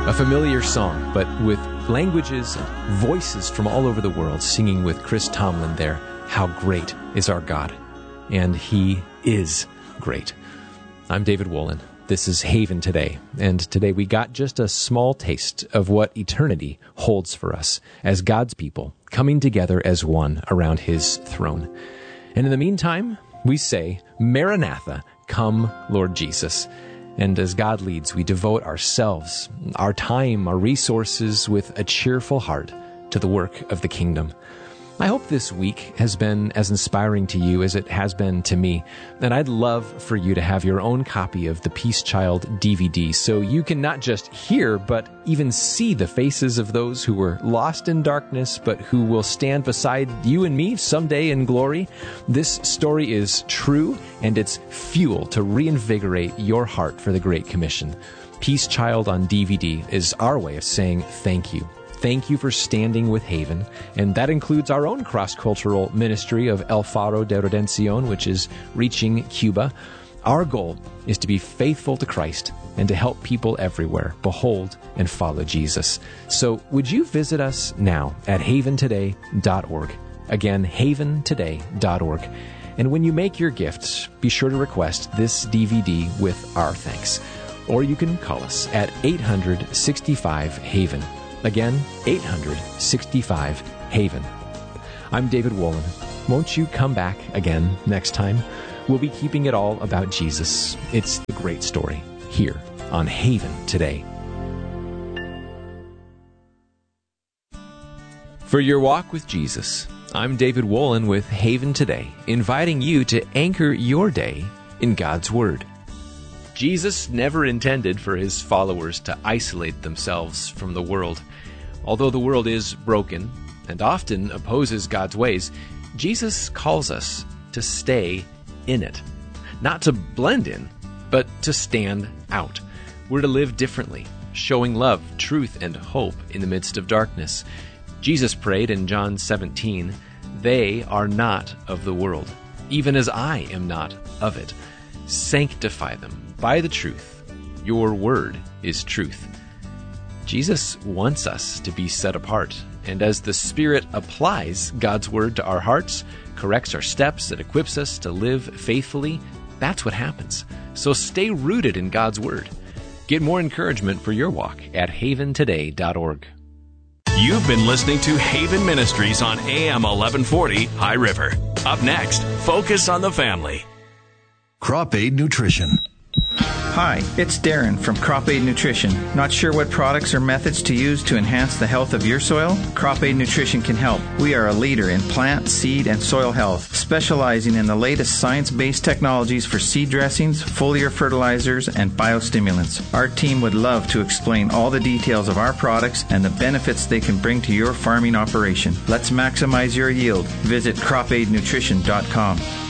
A familiar song, but with languages and voices from all over the world singing with Chris Tomlin there, How Great is Our God. And He is great. I'm David Wolin. This is Haven Today, and today we got just a small taste of what eternity holds for us as God's people coming together as one around His throne. And in the meantime, we say, Maranatha, come, Lord Jesus. And as God leads, we devote ourselves, our time, our resources with a cheerful heart to the work of the kingdom. I hope this week has been as inspiring to you as it has been to me. And I'd love for you to have your own copy of the Peace Child DVD so you can not just hear, but even see the faces of those who were lost in darkness, but who will stand beside you and me someday in glory. This story is true, and it's fuel to reinvigorate your heart for the Great Commission. Peace Child on DVD is our way of saying thank you. Thank you for standing with Haven, and that includes our own cross-cultural ministry of El Faro de Redención, which is reaching Cuba. Our goal is to be faithful to Christ and to help people everywhere behold and follow Jesus. So would you visit us now at haventoday.org? Again, haventoday.org. And when you make your gifts, be sure to request this DVD with our thanks. Or you can call us at 865-HAVEN. Again, 865-HAVEN. I'm David Wolin. Won't you come back again next time? We'll be keeping it all about Jesus. It's the great story here on Haven Today. For your walk with Jesus, I'm David Wolin with Haven Today, inviting you to anchor your day in God's Word. Jesus never intended for His followers to isolate themselves from the world. Although the world is broken and often opposes God's ways, Jesus calls us to stay in it. Not to blend in, but to stand out. We're to live differently, showing love, truth, and hope in the midst of darkness. Jesus prayed in John 17, "They are not of the world, even as I am not of it. Sanctify them by the truth. Your word is truth." Jesus wants us to be set apart, and as the Spirit applies God's word to our hearts, corrects our steps, and equips us to live faithfully, that's what happens. So stay rooted in God's word. Get more encouragement for your walk at haventoday.org. You've been listening to Haven Ministries on AM 1140 High River. Up next, Focus on the Family. Crop Aid Nutrition. Hi, it's Darren from Crop Aid Nutrition. Not sure what products or methods to use to enhance the health of your soil? Crop Aid Nutrition can help. We are a leader in plant, seed, and soil health, specializing in the latest science-based technologies for seed dressings, foliar fertilizers, and biostimulants. Our team would love to explain all the details of our products and the benefits they can bring to your farming operation. Let's maximize your yield. Visit cropaidnutrition.com.